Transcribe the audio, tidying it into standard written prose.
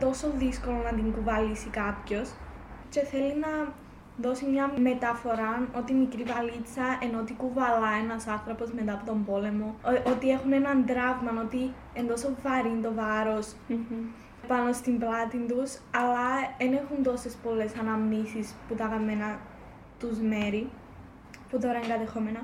τόσο δύσκολο να την κουβαλήσει κάποιος και θέλει να δώσει μια μεταφορά ότι η μικρή βαλίτσα ενώ ότι κουβαλά ένας άνθρωπος μετά από τον πόλεμο, ότι έχουν έναν τραύμα, ότι είναι τόσο βαρύ το βάρος πάνω στην πλάτη τους, αλλά δεν έχουν τόσες πολλές αναμνήσεις που τα αγαπημένα τους μέρη, που τώρα είναι κατεχόμενα.